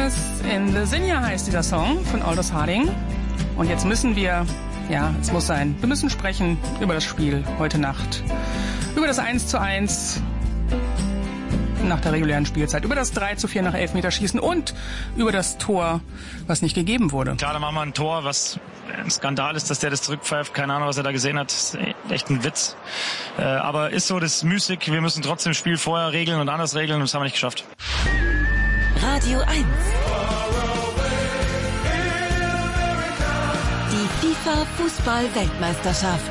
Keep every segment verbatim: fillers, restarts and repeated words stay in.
Happiness in the Sinja heißt dieser Song von Aldous Harding. Und jetzt müssen wir, ja, es muss sein, wir müssen sprechen über das Spiel heute Nacht. Über das eins zu eins nach der regulären Spielzeit, über das drei zu vier nach Elfmeterschießen und über das Tor, was nicht gegeben wurde. Klar, da machen wir ein Tor, was ein Skandal ist, dass der das zurückpfeift. Keine Ahnung, was er da gesehen hat. Das ist echt ein Witz. Äh, aber ist so, das ist müßig. Wir müssen trotzdem das Spiel vorher regeln und anders regeln und das haben wir nicht geschafft. Radio eins. Die FIFA-Fußball-Weltmeisterschaft.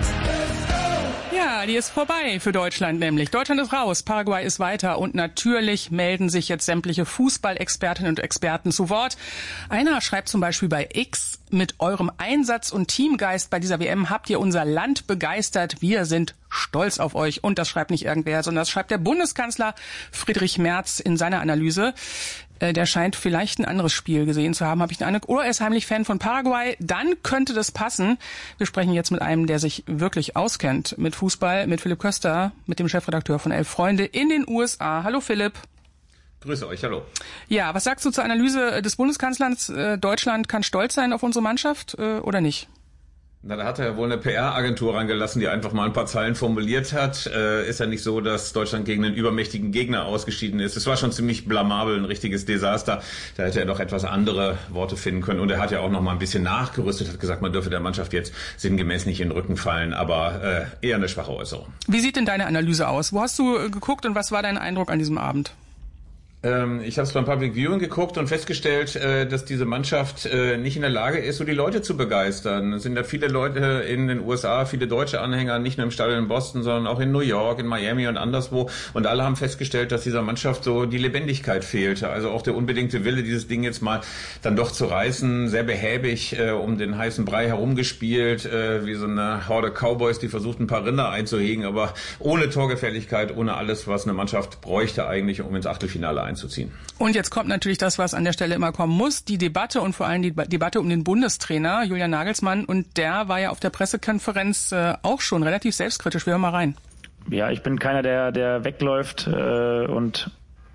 Ja, die ist vorbei für Deutschland nämlich. Deutschland ist raus, Paraguay ist weiter und natürlich melden sich jetzt sämtliche Fußballexpertinnen und Experten zu Wort. Einer schreibt zum Beispiel bei X: Mit eurem Einsatz und Teamgeist bei dieser W M habt ihr unser Land begeistert. Wir sind stolz auf euch. Und das schreibt nicht irgendwer, sondern das schreibt der Bundeskanzler Friedrich Merz in seiner Analyse. Der scheint vielleicht ein anderes Spiel gesehen zu haben, habe ich den Eindruck. Oder er ist heimlich Fan von Paraguay. Dann könnte das passen. Wir sprechen jetzt mit einem, der sich wirklich auskennt mit Fußball, mit Philipp Köster, mit dem Chefredakteur von Elf Freunde in den U S A. Hallo Philipp. Grüße euch, hallo. Ja, was sagst du zur Analyse des Bundeskanzlers? Deutschland kann stolz sein auf unsere Mannschaft oder nicht? Na, da hat er ja wohl eine P R-Agentur rangelassen, die einfach mal ein paar Zeilen formuliert hat. Äh, ist ja nicht so, dass Deutschland gegen einen übermächtigen Gegner ausgeschieden ist. Es war schon ziemlich blamabel, ein richtiges Desaster. Da hätte er doch etwas andere Worte finden können. Und er hat ja auch noch mal ein bisschen nachgerüstet, hat gesagt, man dürfe der Mannschaft jetzt sinngemäß nicht in den Rücken fallen. Aber äh, eher eine schwache Äußerung. Wie sieht denn deine Analyse aus? Wo hast du geguckt und was war dein Eindruck an diesem Abend? Ich habe es beim Public Viewing geguckt und festgestellt, dass diese Mannschaft nicht in der Lage ist, so die Leute zu begeistern. Es sind ja viele Leute in den U S A, viele deutsche Anhänger, nicht nur im Stadion in Boston, sondern auch in New York, in Miami und anderswo. Und alle haben festgestellt, dass dieser Mannschaft so die Lebendigkeit fehlte. Also auch der unbedingte Wille, dieses Ding jetzt mal dann doch zu reißen, sehr behäbig um den heißen Brei herumgespielt, wie so eine Horde Cowboys, die versucht, ein paar Rinder einzuhegen, aber ohne Torgefährlichkeit, ohne alles, was eine Mannschaft bräuchte eigentlich, um ins Achtelfinale einzuziehen. Und jetzt kommt natürlich das, was an der Stelle immer kommen muss, die Debatte und vor allem die Debatte um den Bundestrainer Julian Nagelsmann. Und der war ja auf der Pressekonferenz äh, auch schon relativ selbstkritisch. Wir hören mal rein. Ja, ich bin keiner, der der wegläuft äh, und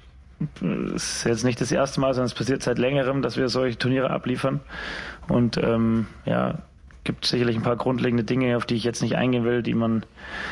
es ist jetzt nicht das erste Mal, sondern es passiert seit längerem, dass wir solche Turniere abliefern. Und ähm, ja, gibt sicherlich ein paar grundlegende Dinge, auf die ich jetzt nicht eingehen will, die man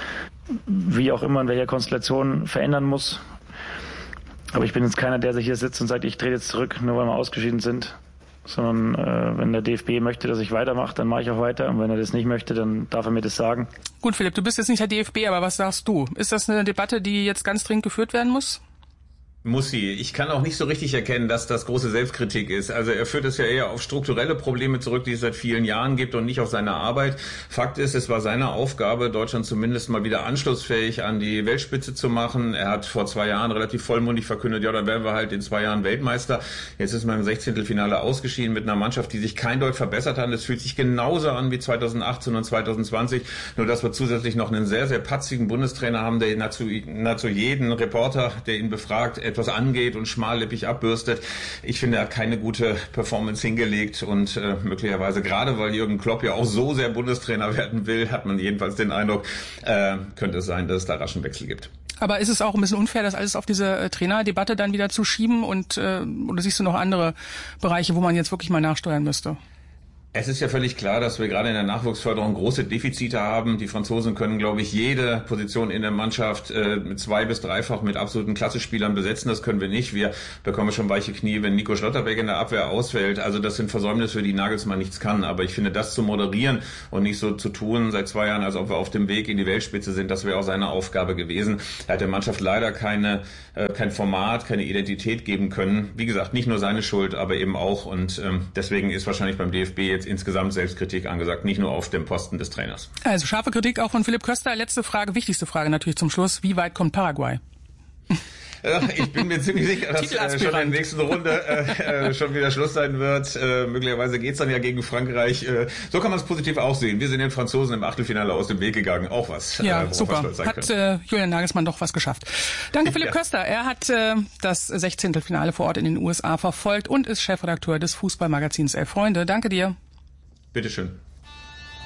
wie auch immer in welcher Konstellation verändern muss. Aber ich bin jetzt keiner, der sich hier sitzt und sagt, ich drehe jetzt zurück, nur weil wir ausgeschieden sind. Sondern äh, wenn der D F B möchte, dass ich weitermache, dann mache ich auch weiter. Und wenn er das nicht möchte, dann darf er mir das sagen. Gut, Philipp, du bist jetzt nicht der D F B, aber was sagst du? Ist das eine Debatte, die jetzt ganz dringend geführt werden muss? Muss sie. Ich kann auch nicht so richtig erkennen, dass das große Selbstkritik ist. Also er führt es ja eher auf strukturelle Probleme zurück, die es seit vielen Jahren gibt und nicht auf seine Arbeit. Fakt ist, es war seine Aufgabe, Deutschland zumindest mal wieder anschlussfähig an die Weltspitze zu machen. Er hat vor zwei Jahren relativ vollmundig verkündet, ja, dann werden wir halt in zwei Jahren Weltmeister. Jetzt ist man im Sechzehntelfinale ausgeschieden mit einer Mannschaft, die sich kein Deut verbessert hat. Es fühlt sich genauso an wie zweitausendachtzehn und zweitausendzwanzig. Nur, dass wir zusätzlich noch einen sehr, sehr patzigen Bundestrainer haben, der nahezu, nahezu jeden Reporter, der ihn befragt, etwas angeht und schmallippig abbürstet. Ich finde, er hat keine gute Performance hingelegt und äh, möglicherweise, gerade weil Jürgen Klopp ja auch so sehr Bundestrainer werden will, hat man jedenfalls den Eindruck, äh, könnte es sein, dass es da raschen Wechsel gibt. Aber ist es auch ein bisschen unfair, das alles auf diese äh, Trainerdebatte dann wieder zu schieben und äh, oder siehst du noch andere Bereiche, wo man jetzt wirklich mal nachsteuern müsste? Es ist ja völlig klar, dass wir gerade in der Nachwuchsförderung große Defizite haben. Die Franzosen können, glaube ich, jede Position in der Mannschaft äh, mit zwei- bis dreifach mit absoluten Klassespielern besetzen. Das können wir nicht. Wir bekommen schon weiche Knie, wenn Nico Schlotterbeck in der Abwehr ausfällt. Also das sind Versäumnisse, für die Nagelsmann nichts kann. Aber ich finde, das zu moderieren und nicht so zu tun seit zwei Jahren, als ob wir auf dem Weg in die Weltspitze sind, das wäre auch seine Aufgabe gewesen. Er hat der Mannschaft leider keine, äh, kein Format, keine Identität geben können. Wie gesagt, nicht nur seine Schuld, aber eben auch. Und ähm, deswegen ist wahrscheinlich beim D F B jetzt insgesamt Selbstkritik angesagt, nicht nur auf dem Posten des Trainers. Also scharfe Kritik auch von Philipp Köster. Letzte Frage, wichtigste Frage natürlich zum Schluss. Wie weit kommt Paraguay? Ich bin mir ziemlich sicher, dass äh, schon in der nächsten Runde äh, schon wieder Schluss sein wird. Äh, möglicherweise geht's dann ja gegen Frankreich. Äh, so kann man es positiv auch sehen. Wir sind den Franzosen im Achtelfinale aus dem Weg gegangen. Auch was. Ja, äh, super. Hat äh, Julian Nagelsmann doch was geschafft. Danke, Philipp ja. Köster. Er hat äh, das Sechzehntelfinale vor Ort in den U S A verfolgt und ist Chefredakteur des Fußballmagazins Elf Freunde. Danke dir. Bitteschön.